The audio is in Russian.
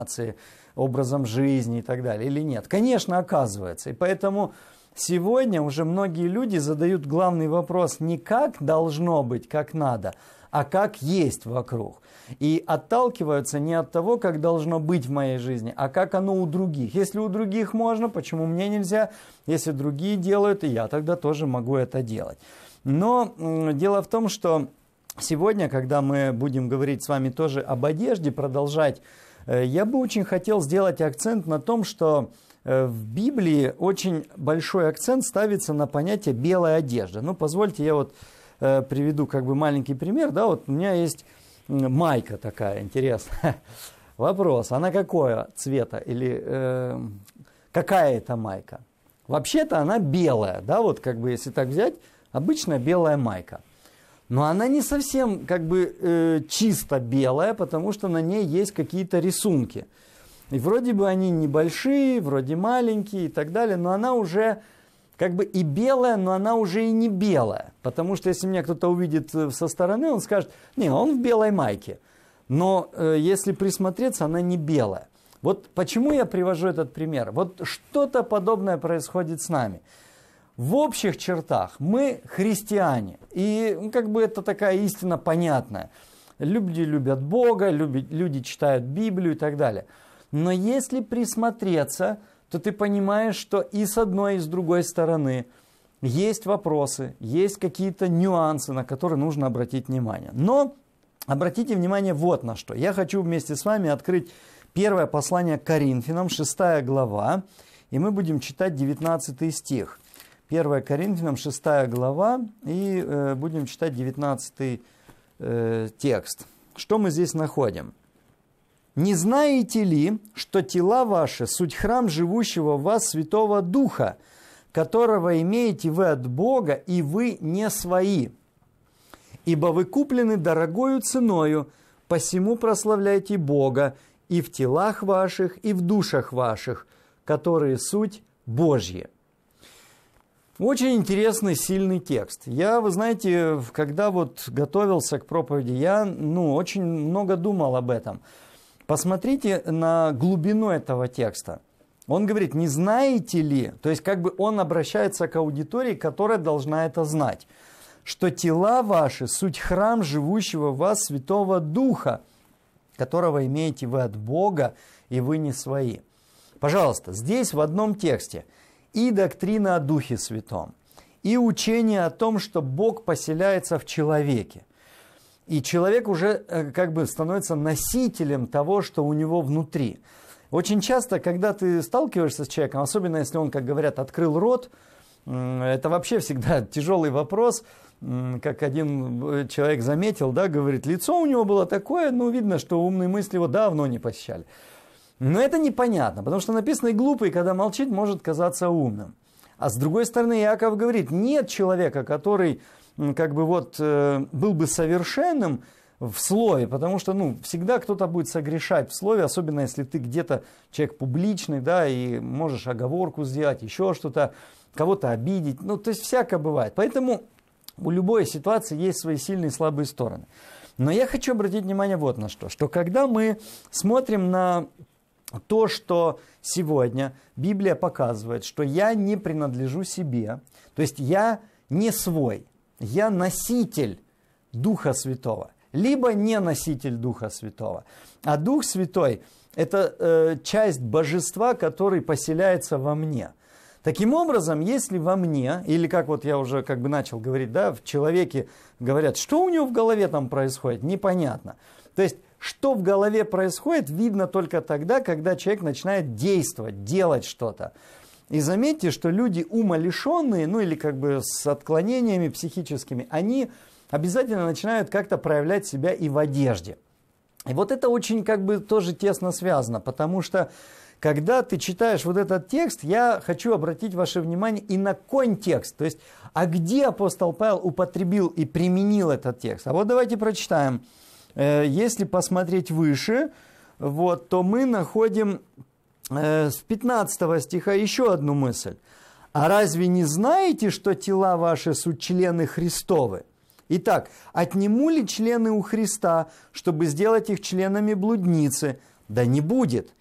образом жизни и так далее, или нет? Конечно, оказывается. И поэтому сегодня уже многие люди задают главный вопрос не как должно быть, как надо, а как есть вокруг. И отталкиваются не от того, как должно быть в моей жизни, а как оно у других. Если у других можно, почему мне нельзя? Если другие делают, и я тогда тоже могу это делать. Но дело в том, что сегодня, когда мы будем говорить с вами тоже об одежде, продолжать, я бы очень хотел сделать акцент на том, что в Библии очень большой акцент ставится на понятие белая одежда. Ну, позвольте, я вот приведу как бы маленький пример. Да, вот у меня есть майка такая интересная. Вопрос, она какого цвета или какая это майка? Вообще-то она белая, да, вот как бы если так взять, обычная белая майка. Но она не совсем как бы чисто белая, потому что на ней есть какие-то рисунки. И вроде бы они небольшие, вроде маленькие и так далее, но она уже как бы и белая, но она уже и не белая. Потому что если меня кто-то увидит со стороны, он скажет, не, он в белой майке. Но если присмотреться, она не белая. Вот почему я привожу этот пример? Вот что-то подобное происходит с нами. В общих чертах мы христиане. И как бы это такая истина понятная. Люди любят Бога, люди читают Библию и так далее. Но если присмотреться, то ты понимаешь, что и с одной, и с другой стороны есть вопросы, есть какие-то нюансы, на которые нужно обратить внимание. Но обратите внимание вот на что. Я хочу вместе с вами открыть первое послание к Коринфянам, 6 глава, и мы будем читать 19 стих. 1 Коринфянам, 6 глава, и будем читать 19 текст. Что мы здесь находим? «Не знаете ли, что тела ваши – суть храм живущего в вас Святого Духа, которого имеете вы от Бога, и вы не свои? Ибо вы куплены дорогою ценою, посему прославляйте Бога и в телах ваших, и в душах ваших, которые суть Божьи». Очень интересный, сильный текст. Я, вы знаете, когда вот готовился к проповеди, я очень много думал об этом. Посмотрите на глубину этого текста. Он говорит, не знаете ли, то есть как бы он обращается к аудитории, которая должна это знать, что тела ваши – суть храм живущего в вас Святого Духа, которого имеете вы от Бога, и вы не свои. Пожалуйста, здесь в одном тексте и доктрина о Духе Святом, и учение о том, что Бог поселяется в человеке. И человек уже как бы становится носителем того, что у него внутри. Очень часто, когда ты сталкиваешься с человеком, особенно если он, как говорят, открыл рот, это вообще всегда тяжелый вопрос. Как один человек заметил, да, говорит, лицо у него было такое, видно, что умные мысли его давно не посещали. Но это непонятно, потому что написано, и глупый, когда молчит, может казаться умным. А с другой стороны, Иаков говорит, нет человека, который как бы был бы совершенным в слове, потому что всегда кто-то будет согрешать в слове, особенно если ты где-то человек публичный, да, и можешь оговорку сделать, еще что-то, кого-то обидеть, то есть всякое бывает. Поэтому у любой ситуации есть свои сильные и слабые стороны. Но я хочу обратить внимание вот на что когда мы смотрим на то, что сегодня Библия показывает, что я не принадлежу себе, то есть я не свой, я носитель Духа Святого, либо не носитель Духа Святого. А Дух Святой – это часть божества, который поселяется во мне. Таким образом, если во мне, или как вот я уже как бы начал говорить, да, в человеке говорят, что у него в голове там происходит, непонятно. То есть, что в голове происходит, видно только тогда, когда человек начинает действовать, делать что-то. И заметьте, что люди умалишенные, или как бы с отклонениями психическими, они обязательно начинают как-то проявлять себя и в одежде. И вот это очень как бы тоже тесно связано, потому что когда ты читаешь вот этот текст, я хочу обратить ваше внимание и на контекст, то есть, а где апостол Павел употребил и применил этот текст. А вот давайте прочитаем. Если посмотреть выше, то мы находим с 15 стиха еще одну мысль. «А разве не знаете, что тела ваши суть члены Христовы? Итак, отниму ли члены у Христа, чтобы сделать их членами блудницы? Да не будет.